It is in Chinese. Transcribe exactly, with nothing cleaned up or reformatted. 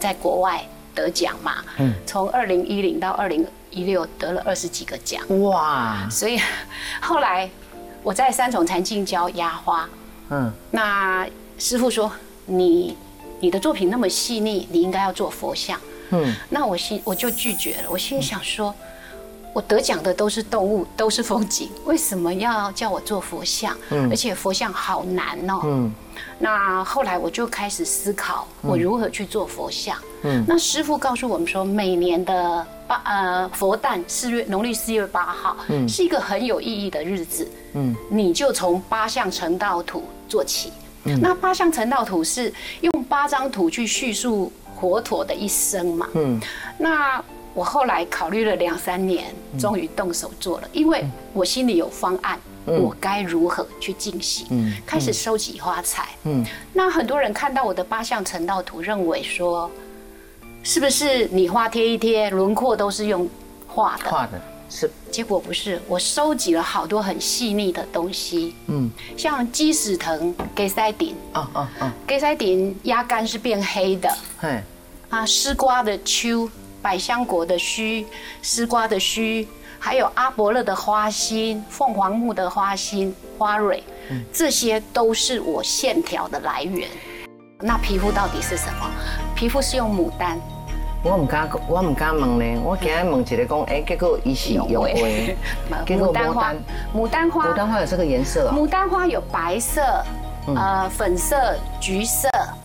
在国外得奖嘛，嗯，从二零一零到二零一六得了二十几个奖，哇！所以后来我在三重禅境教压花，嗯，那师父说你你的作品那么细腻，你应该要做佛像，嗯，那我心我就拒绝了，我心里想说。我得奖的都是动物，都是风景，为什么要叫我做佛像？嗯，而且佛像好难哦。嗯，那后来我就开始思考，我如何去做佛像。嗯，那师父告诉我们说，每年的八呃佛诞四月农历四月八号，嗯，是一个很有意义的日子。嗯，你就从八相成道图做起。嗯，那八相成道图是用八张图去叙述佛陀的一生嘛。嗯，那。我后来考虑了两三年，终于动手做了，因为我心里有方案，我该如何去进行，开始收集花材。嗯，那很多人看到我的八相成道图，认为说，是不是你画贴一贴，轮廓都是用画的？画的是，结果不是，我收集了好多很细腻的东西。嗯，像鸡屎藤、给塞顶，啊啊啊，给塞顶压干是变黑的。嘿，啊，丝瓜的秋。百香果的须、丝瓜的须，还有阿伯勒的花心、凤凰木的花心、花蕊，这些都是我线条的来源。那皮肤到底是什么？皮肤是用牡丹。 我唔敢，我唔敢问呢。我今日问一个讲，哎，结果伊是用花，结果牡丹花， 牡丹花， 牡丹花有这个颜色啊？ 牡丹花有白色、呃粉色、橘色，